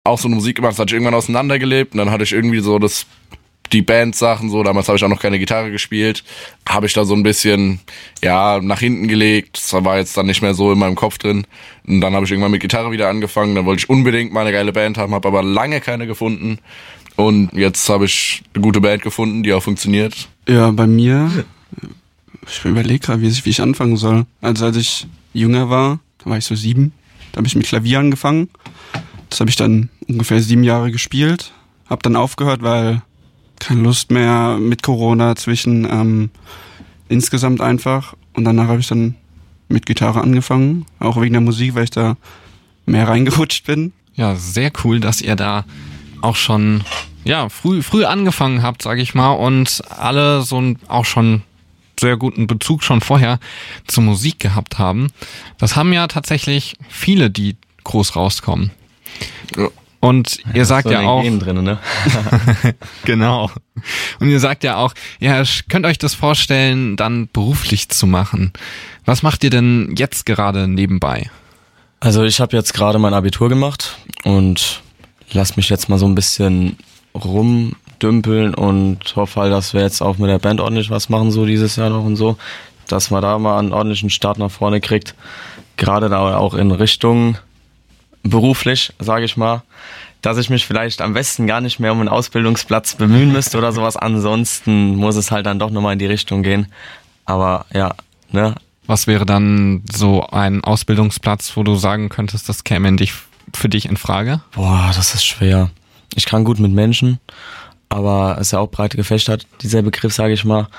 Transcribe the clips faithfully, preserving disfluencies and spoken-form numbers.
auch so eine Musik gemacht, das hatte ich irgendwann auseinandergelebt und dann hatte ich irgendwie so das, die Bandsachen so, damals habe ich auch noch keine Gitarre gespielt, habe ich da so ein bisschen, ja, nach hinten gelegt, das war jetzt dann nicht mehr so in meinem Kopf drin und dann habe ich irgendwann mit Gitarre wieder angefangen, dann wollte ich unbedingt mal eine geile Band haben, habe aber lange keine gefunden und jetzt habe ich eine gute Band gefunden, die auch funktioniert. Ja, bei mir, ich überlege gerade, wie ich, wie ich anfangen soll. Also als ich jünger war, da war ich so sieben, da habe ich mit Klavier angefangen, das habe ich dann ungefähr sieben Jahre gespielt, habe dann aufgehört, weil keine Lust mehr mit Corona zwischen ähm, insgesamt einfach. Und danach habe ich dann mit Gitarre angefangen, auch wegen der Musik, weil ich da mehr reingerutscht bin. Ja, sehr cool, dass ihr da auch schon ja früh früh angefangen habt, sage ich mal, und alle so ein, auch schon sehr guten Bezug schon vorher zur Musik gehabt haben. Das haben ja tatsächlich viele, die groß rauskommen. Ja. Und ihr sagt so ja auch, drin, ne? genau. Und ihr sagt ja auch, ja, könnt euch das vorstellen, dann beruflich zu machen. Was macht ihr denn jetzt gerade nebenbei? Also ich habe jetzt gerade mein Abitur gemacht und lass mich jetzt mal so ein bisschen rumdümpeln und hoffe halt, dass wir jetzt auch mit der Band ordentlich was machen, so dieses Jahr noch und so, dass man da mal einen ordentlichen Start nach vorne kriegt. Gerade da auch in Richtung beruflich, sage ich mal, dass ich mich vielleicht am besten gar nicht mehr um einen Ausbildungsplatz bemühen müsste oder sowas. Ansonsten muss es halt dann doch nochmal in die Richtung gehen. Aber ja, ne. Was wäre dann so ein Ausbildungsplatz, wo du sagen könntest, das käme in dich, für dich in Frage? Boah, das ist schwer. Ich kann gut mit Menschen, aber es ist ja auch breit gefächert, dieser Begriff, sage ich mal.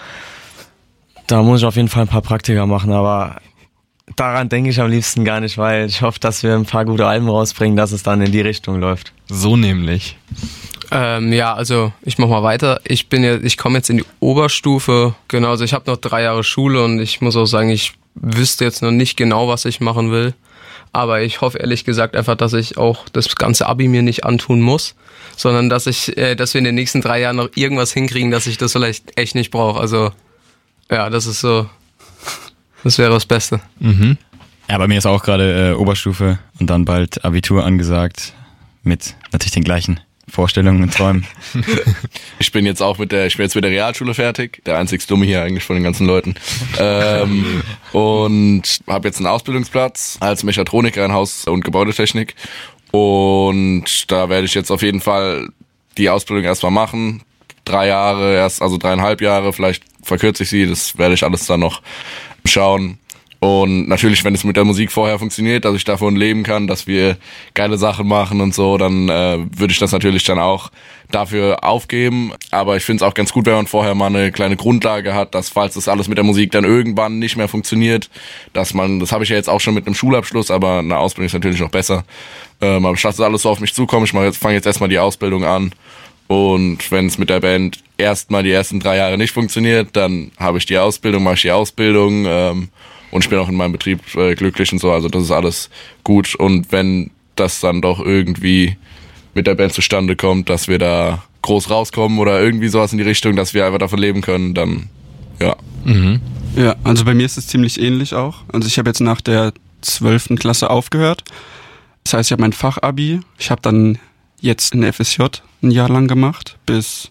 Da muss ich auf jeden Fall ein paar Praktika machen, aber daran denke ich am liebsten gar nicht, weil ich hoffe, dass wir ein paar gute Alben rausbringen, dass es dann in die Richtung läuft. So nämlich. Ähm, ja, also ich mach mal weiter. Ich bin ja, ich komme jetzt in die Oberstufe. Genau, also ich habe noch drei Jahre Schule und ich muss auch sagen, ich wüsste jetzt noch nicht genau, was ich machen will. Aber ich hoffe ehrlich gesagt einfach, dass ich auch das ganze Abi mir nicht antun muss, sondern dass ich, äh, dass wir in den nächsten drei Jahren noch irgendwas hinkriegen, dass ich das vielleicht echt nicht brauche. Also ja, das ist so. Das wäre das Beste. Mhm. Ja, bei mir ist auch gerade äh, Oberstufe und dann bald Abitur angesagt mit natürlich den gleichen Vorstellungen und Träumen. Ich bin jetzt auch mit der, ich bin jetzt mit der Realschule fertig, der einzig Dumme hier eigentlich von den ganzen Leuten. ähm, und habe jetzt einen Ausbildungsplatz als Mechatroniker in Haus- und Gebäudetechnik. Und da werde ich jetzt auf jeden Fall die Ausbildung erstmal machen. Drei Jahre, erst also dreieinhalb Jahre, vielleicht verkürze ich sie, das werde ich alles dann noch schauen. Und natürlich, wenn es mit der Musik vorher funktioniert, dass ich davon leben kann, dass wir geile Sachen machen und so, dann äh, würde ich das natürlich dann auch dafür aufgeben. Aber ich finde es auch ganz gut, wenn man vorher mal eine kleine Grundlage hat, dass falls das alles mit der Musik dann irgendwann nicht mehr funktioniert, dass man, das habe ich ja jetzt auch schon mit einem Schulabschluss, aber eine Ausbildung ist natürlich noch besser. Ähm, aber statt dass alles so auf mich zukommt, ich mache jetzt, fange jetzt erstmal die Ausbildung an. Und wenn es mit der Band erstmal die ersten drei Jahre nicht funktioniert, dann habe ich die Ausbildung, mache ich die Ausbildung ähm, und ich bin auch in meinem Betrieb äh, glücklich und so. Also das ist alles gut. Und wenn das dann doch irgendwie mit der Band zustande kommt, dass wir da groß rauskommen oder irgendwie sowas in die Richtung, dass wir einfach davon leben können, dann ja. Mhm. Ja, also bei mir ist es ziemlich ähnlich auch. Also ich habe jetzt nach der zwölften Klasse aufgehört. Das heißt, ich habe mein Fachabi. Ich habe dann jetzt in F S J ein Jahr lang gemacht, bis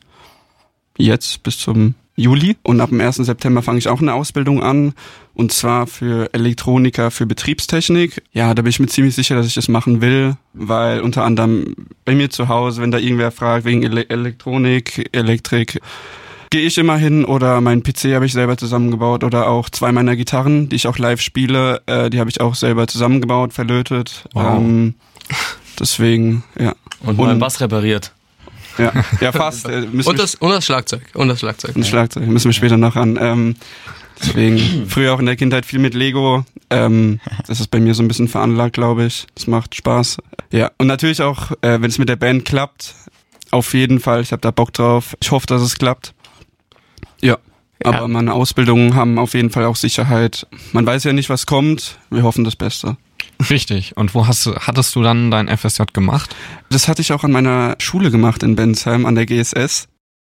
jetzt, bis zum Juli. Und ab dem ersten September fange ich auch eine Ausbildung an, und zwar für Elektroniker für Betriebstechnik. Ja, da bin ich mir ziemlich sicher, dass ich das machen will, weil unter anderem bei mir zu Hause, wenn da irgendwer fragt wegen Ele- Elektronik, Elektrik, gehe ich immer hin, oder mein P C habe ich selber zusammengebaut, oder auch zwei meiner Gitarren, die ich auch live spiele, äh, die habe ich auch selber zusammengebaut, verlötet. Wow. Ähm, deswegen, ja. Und meinen Bass repariert. Ja, ja fast. Äh, Und das, und das Schlagzeug. Und das Schlagzeug. Und das Schlagzeug, müssen wir später noch ran. Ähm, deswegen, früher auch in der Kindheit viel mit Lego. Ähm, das ist bei mir so ein bisschen veranlagt, glaube ich. Das macht Spaß. Ja, und natürlich auch, äh, wenn es mit der Band klappt, auf jeden Fall. Ich habe da Bock drauf. Ich hoffe, dass es klappt. Ja, aber Ja. meine Ausbildungen haben auf jeden Fall auch Sicherheit. Man weiß ja nicht, was kommt. Wir hoffen das Beste. Richtig. Und wo hast du, hattest du dann dein F S J gemacht? Das hatte ich auch an meiner Schule gemacht in Bensheim, an der G S S.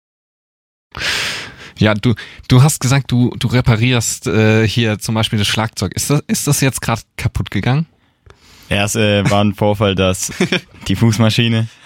Ja, du, du hast gesagt, du, du reparierst äh, hier zum Beispiel das Schlagzeug. Ist das, ist das jetzt gerade kaputt gegangen? Ja, es äh, war ein Vorfall, dass die Fußmaschine